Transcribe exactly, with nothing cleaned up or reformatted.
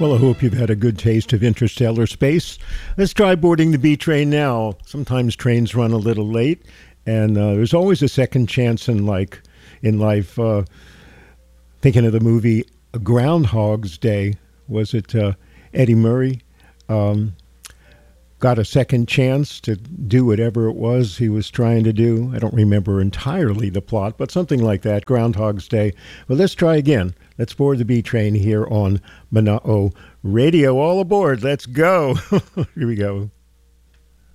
Well, I hope you've had a good taste of interstellar space. Let's try boarding the B train now. Sometimes trains run a little late, and uh, there's always a second chance in like in life. Uh, thinking of the movie Groundhog's Day, was it uh, Eddie Murray? Um, got a second chance to do whatever it was he was trying to do. I don't remember entirely the plot, but something like that, Groundhog's Day. Well, let's try again. Let's board the B train here on Mana'o Radio. All aboard. Let's go. Here we go.